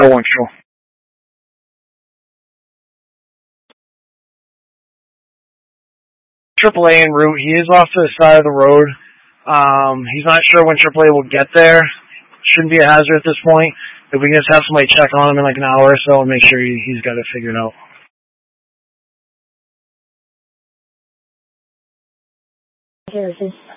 1 control. AAA en route. He is off to the side of the road. He's not sure when AAA will get there. Shouldn't be a hazard at this point. If we can just have somebody check on him in like an hour or so and make sure he's got it figured out. This is